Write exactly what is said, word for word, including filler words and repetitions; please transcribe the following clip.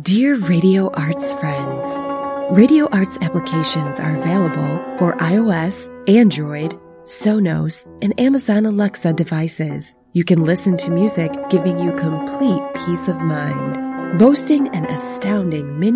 Dear Radio Arts friends, Radio Arts applications are available for iOS, Android, Sonos, and Amazon Alexa devices. You can listen to music, giving you complete peace of mind. Boasting an astounding menu